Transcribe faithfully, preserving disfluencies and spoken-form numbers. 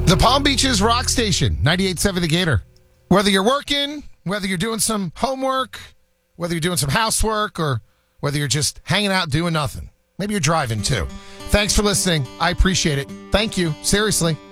The Palm Beaches Rock Station, ninety-eight point seven The Gator. Whether you're working, whether you're doing some homework, whether you're doing some housework, or whether you're just hanging out doing nothing. Maybe you're driving too. Thanks for listening. I appreciate it. Thank you. Seriously.